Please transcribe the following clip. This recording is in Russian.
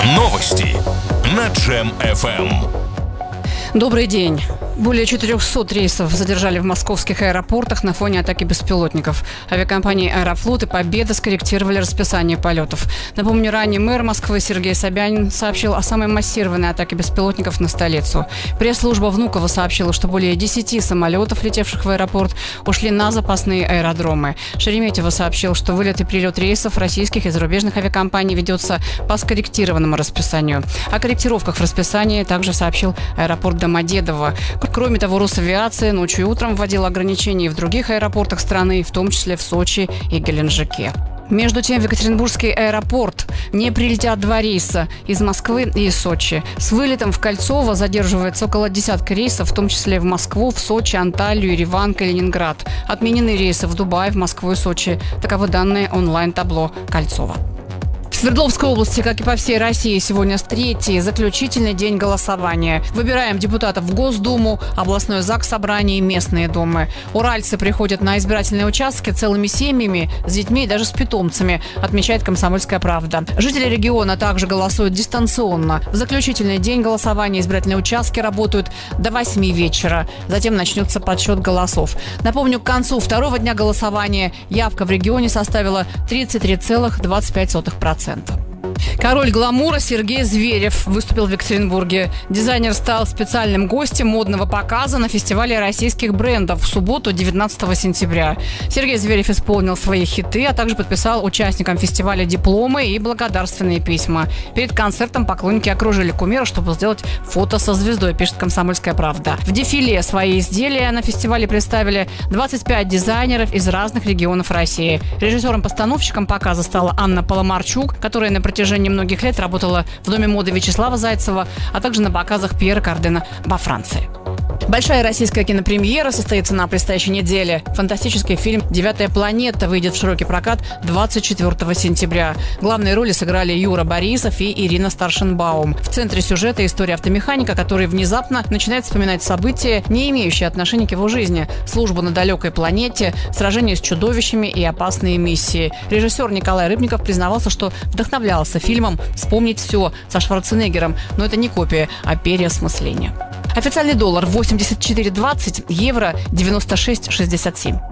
Новости на Джем FM. Добрый день. Более 400 рейсов задержали в московских аэропортах на фоне атаки беспилотников. Авиакомпании «Аэрофлот» и «Победа» скорректировали расписание полетов. Напомню, ранее мэр Москвы Сергей Собянин сообщил о самой массированной атаке беспилотников на столицу. Пресс-служба Внуково сообщила, что более 10 самолетов, летевших в аэропорт, ушли на запасные аэродромы. Шереметьево сообщил, что вылет и прилет рейсов российских и зарубежных авиакомпаний ведется по скорректированному расписанию. О корректировках в расписании также сообщил аэропорт Домодедово. Кроме того, Росавиация ночью и утром вводила ограничения и в других аэропортах страны, в том числе в Сочи и Геленджике. Между тем, в Екатеринбургский аэропорт не прилетят 2 рейса из Москвы и из Сочи. С вылетом в Кольцово задерживается около десятка рейсов, в том числе в Москву, в Сочи, Анталию, Ереван, Калининград. Отменены рейсы в Дубай, в Москву и Сочи. Таковы данные онлайн-табло Кольцова. В Свердловской области, как и по всей России, сегодня третий заключительный день голосования. Выбираем депутатов в Госдуму, областной заксобрание и местные думы. Уральцы приходят на избирательные участки целыми семьями, с детьми и даже с питомцами, отмечает «Комсомольская правда». Жители региона также голосуют дистанционно. В заключительный день голосования избирательные участки работают до 8 вечера. Затем начнется подсчет голосов. Напомню, к концу второго дня голосования явка в регионе составила 33,25%. Король гламура Сергей Зверев выступил в Екатеринбурге. Дизайнер стал специальным гостем модного показа на фестивале российских брендов в субботу, 19 сентября. Сергей Зверев исполнил свои хиты, а также подписал участникам фестиваля дипломы и благодарственные письма. Перед концертом поклонники окружили кумира, чтобы сделать фото со звездой, пишет «Комсомольская правда». В дефиле свои изделия на фестивале представили 25 дизайнеров из разных регионов России. Режиссером-постановщиком показа стала Анна Поломарчук, которая на протяжении многих лет работала в Доме моды Вячеслава Зайцева, а также на показах Пьера Кардена во Франции. Большая российская кинопремьера состоится на предстоящей неделе. Фантастический фильм «Девятая планета» выйдет в широкий прокат 24 сентября. Главные роли сыграли Юра Борисов и Ирина Старшенбаум. В центре сюжета история автомеханика, который внезапно начинает вспоминать события, не имеющие отношения к его жизни, службу на далекой планете, сражение с чудовищами и опасные миссии. Режиссер Николай Рыбников признавался, что вдохновлялся фильмом «Вспомнить все» со Шварценеггером, но это не копия, а переосмысление. Официальный доллар 84.20, евро 96.67.